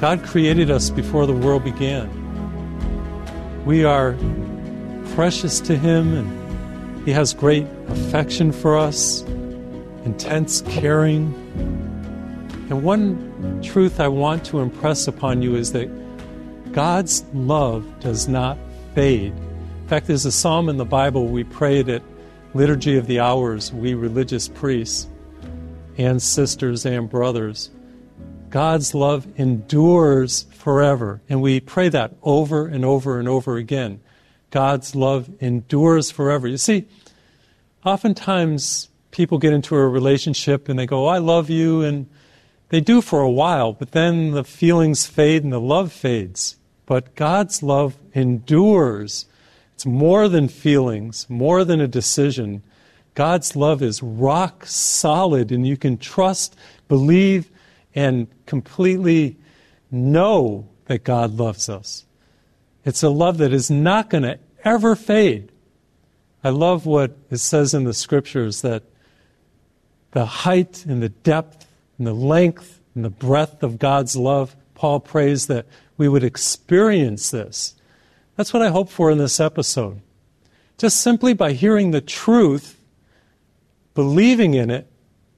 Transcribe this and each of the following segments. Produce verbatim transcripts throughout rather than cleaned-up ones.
God created us before the world began. We are precious to Him, and He has great affection for us, intense caring. And one truth I want to impress upon you is that God's love does not fade. In fact, there's a psalm in the Bible we prayed at Liturgy of the Hours, we religious priests and sisters and brothers. God's love endures forever. And we pray that over and over and over again. God's love endures forever. You see, oftentimes people get into a relationship and they go, oh, I love you, and they do for a while, but then the feelings fade and the love fades. But God's love endures. It's more than feelings, more than a decision. God's love is rock solid, and you can trust, believe, and completely know that God loves us. It's a love that is not going to ever fade. I love what it says in the Scriptures, that the height and the depth and the length and the breadth of God's love, Paul prays that we would experience this. That's what I hope for in this episode. Just simply by hearing the truth, believing in it,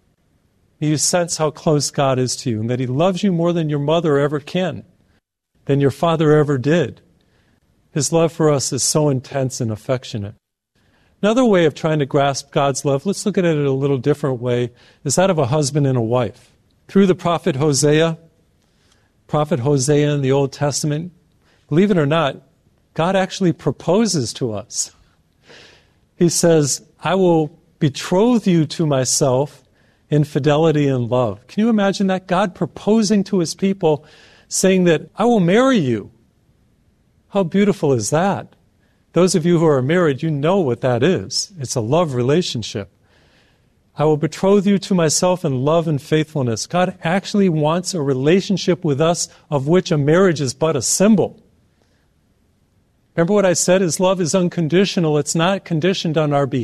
you sense how close God is to you, and that He loves you more than your mother ever can, than your father ever did. His love for us is so intense and affectionate. Another way of trying to grasp God's love, let's look at it a little different way, is that of a husband and a wife. Through the prophet Hosea, prophet Hosea in the Old Testament, believe it or not, God actually proposes to us. He says, I will betroth you to myself in fidelity and love. Can you imagine that? God proposing to His people, saying that I will marry you. How beautiful is that? Those of you who are married, you know what that is. It's a love relationship. I will betroth you to myself in love and faithfulness. God actually wants a relationship with us of which a marriage is but a symbol. Remember what I said? His love is unconditional. It's not conditioned on our behavior.